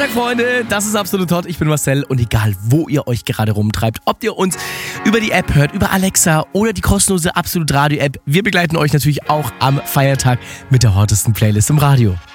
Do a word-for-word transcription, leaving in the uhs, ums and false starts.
Freitag, Freunde, das ist Absolut Hot. Ich bin Marcel und egal, wo ihr euch gerade rumtreibt, ob ihr uns über die App hört, über Alexa oder die kostenlose Absolut Radio App, wir begleiten euch natürlich auch am Feiertag mit der hottesten Playlist im Radio.